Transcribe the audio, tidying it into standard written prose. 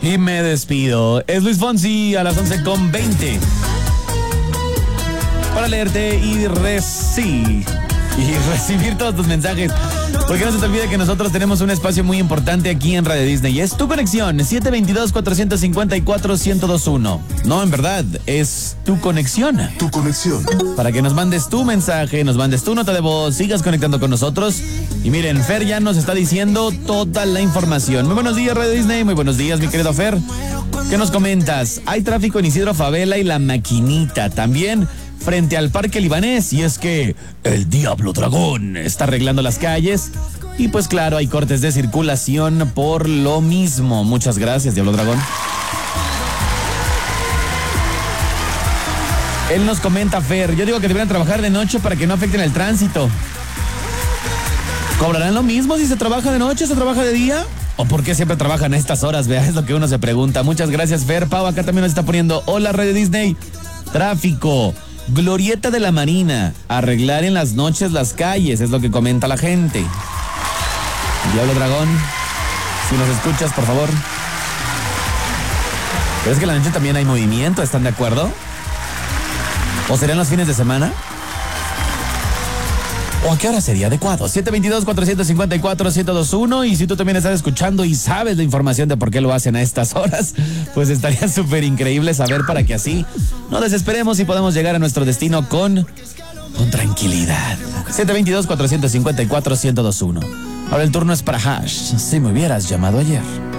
Y me despido. Es Luis Fonsi a las 11:20. Para leerte y recibir todos tus mensajes. Porque no se te olvide que nosotros tenemos un espacio muy importante aquí en Radio Disney. Es tu conexión, 722-454-1021. No, en verdad, es tu conexión. Tu conexión. Para que nos mandes tu mensaje, nos mandes tu nota de voz, sigas conectando con nosotros. Y miren, Fer ya nos está diciendo toda la información. Muy buenos días, Radio Disney. Muy buenos días, mi querido Fer. ¿Qué nos comentas? Hay tráfico en Isidro Favela y La Maquinita. También frente al Parque Libanés, y es que el Diablo Dragón está arreglando las calles y pues claro, hay cortes de circulación por lo mismo. Muchas gracias, Diablo Dragón. Él nos comenta, Fer, yo digo que deberían trabajar de noche para que no afecten el tránsito. ¿Cobrarán lo mismo si se trabaja de noche, se trabaja de día? ¿O por qué siempre trabajan a estas horas? Vea, es lo que uno se pregunta. Muchas gracias, Fer. Pau acá también nos está poniendo, hola, Radio Disney. Tráfico. Glorieta de la Marina, arreglar en las noches las calles, es lo que comenta la gente. Diablo Dragón, si nos escuchas, por favor. ¿Pero es que en la noche también hay movimiento? ¿Están de acuerdo? ¿O serían los fines de semana? ¿O a qué hora sería adecuado? 722-454-1021. Y si tú también estás escuchando y sabes la información de por qué lo hacen a estas horas, pues estaría súper increíble saber para que así no desesperemos y podamos llegar a nuestro destino con tranquilidad. 722-454-1021. Ahora el turno es para Hash. Si me hubieras llamado ayer.